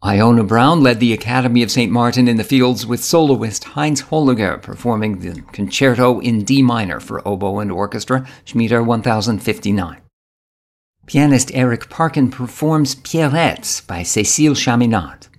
Iona Brown led the Academy of St. Martin in the Fields with soloist Heinz Holliger performing the Concerto in D minor for oboe and orchestra, Schmieder 1059. Pianist Eric Parkin performs Pierrettes by Cécile Chaminade.